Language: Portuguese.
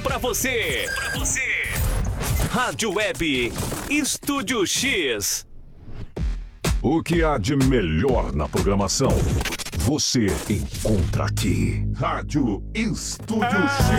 pra você. Rádio Web Estúdio X. O que há de melhor na programação, você encontra aqui. Rádio Estúdio X.